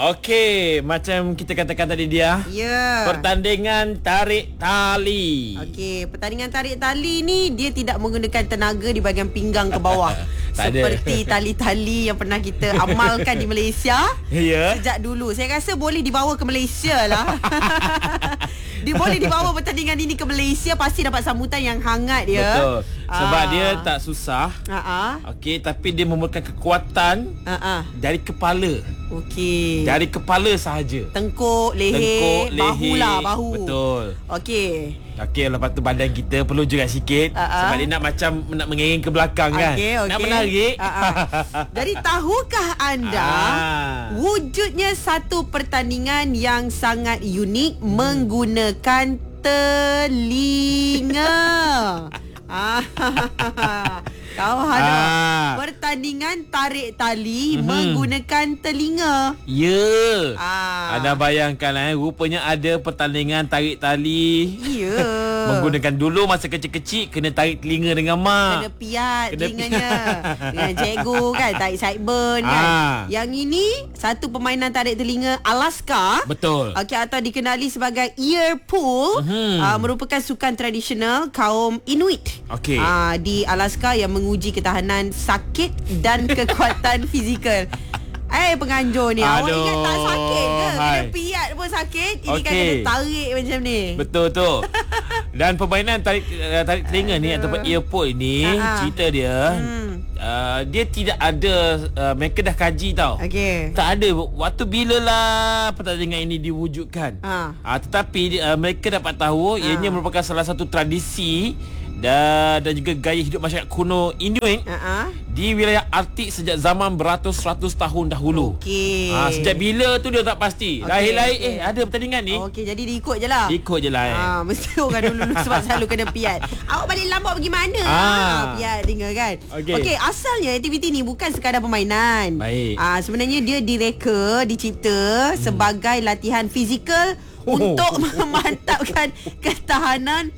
Okey, macam kita katakan tadi dia. Ya. Pertandingan tarik tali. Okey, pertandingan tarik tali ni dia tidak menggunakan tenaga di bahagian pinggang ke bawah. Tak ada. Seperti tali-tali yang pernah kita amalkan di Malaysia. Ya. Sejak dulu. Saya rasa boleh dibawa ke Malaysia lah. Dia boleh dibawa pertandingan ini ke Malaysia, pasti dapat sambutan yang hangat dia. Betul. Sebab dia tak susah. Okey, tapi dia memerlukan kekuatan dari kepala. Okey. Dari kepala sahaja. Tengkuk, leher, bahu lah, bahu. Betul. Okey. Okey, lepas tu badan kita perlu juga sikit sebab dia nak macam nak mengiring ke belakang kan. Nak menarik. Jadi tahukah anda wujudnya satu pertandingan yang sangat unik menggunakan telinga. Kau ada pertandingan tarik tali menggunakan telinga. Ya. Anda bayangkan rupanya ada pertandingan tarik tali. Ya. Menggunakan dulu masa kecil-kecil kena tarik telinga dengan mak. Kena piat telinganya. Dengan cikgu kan, tarik sideburn kan. Yang ini satu permainan tarik telinga Alaska. Betul. Okey, atau dikenali sebagai ear pull. Merupakan sukan tradisional kaum Inuit. Okey. Di Alaska yang menguji ketahanan sakit dan kekuatan fizikal. Penganjur ni, awak ingat tak sakit ke? Kena piat pun sakit. Ini kan kena tarik macam ni. Betul tu. Dan permainan tarik telinga ni ataupun earpod ni, cerita dia dia tidak ada, mereka dah kaji tau. Tak ada waktu bilalah pertandingan ini diwujudkan. Tetapi mereka dapat tahu ianya merupakan salah satu tradisi dan juga gaya hidup masyarakat kuno Inuit di wilayah Arktik sejak zaman beratus-ratus tahun dahulu. Sejak bila tu dia tak pasti. Lahir-lahir ada pertandingan ni. Jadi dia ikut je lah. Ikut je lah. Mesti orang dulu sebab selalu kena piat. Awak balik lambat pergi mana? Piat tinggal kan. Okey, asalnya aktiviti ni bukan sekadar permainan. Baik. Sebenarnya dia direka, dicipta sebagai latihan fizikal untuk memantapkan ketahanan